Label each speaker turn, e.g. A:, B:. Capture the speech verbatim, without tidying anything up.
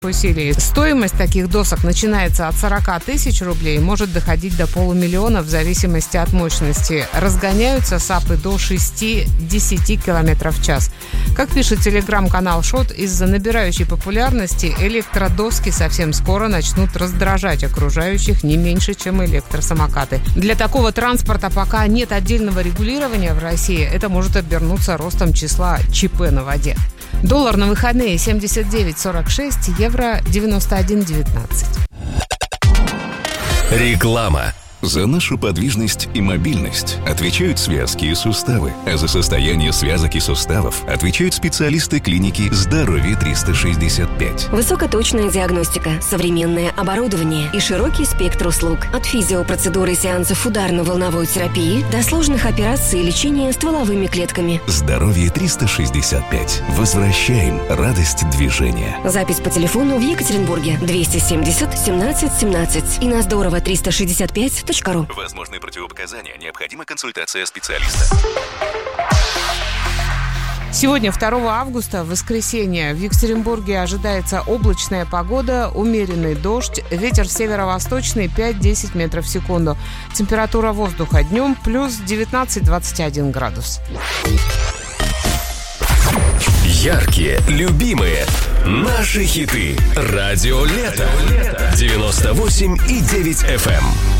A: усилий. Стоимость таких досок начинается от сорок тысяч рублей, может доходить до полумиллиона в зависимости от мощности. Разгоняются САПы до шести-десяти километров в час. Как пишет телеграм-канал Шот, из-за набирающей популярности электродоски совсем скоро начнут раздражать окружающих не меньше, чем электросамокаты. Для такого транспорта пока нет отдельного регулирования в России. Это может обернуться ростом числа ЧП на воде. Доллар на выходные семьдесят девять сорок шесть, евро девяносто один девятнадцать.
B: Реклама. За нашу подвижность и мобильность отвечают связки и суставы, а за состояние связок и суставов отвечают специалисты клиники «Здоровье триста шестьдесят пять».
C: Высокоточная диагностика, современное оборудование и широкий спектр услуг. От физиопроцедуры и сеансов ударно-волновой терапии до сложных операций и лечения стволовыми клетками.
B: «Здоровье триста шестьдесят пять». Возвращаем радость движения.
C: Запись по телефону в Екатеринбурге двести семьдесят семнадцать семнадцать и на здорово триста шестьдесят пять.
B: Возможны противопоказания. Необходима консультация специалиста.
A: Сегодня, второго августа, воскресенье, в Екатеринбурге ожидается облачная погода, умеренный дождь, ветер северо-восточный пять-десять метров в секунду. Температура воздуха днем плюс девятнадцать двадцать один градус.
B: Яркие, любимые, наши хиты. Радио Лето. девяносто восемь и девять эф эм.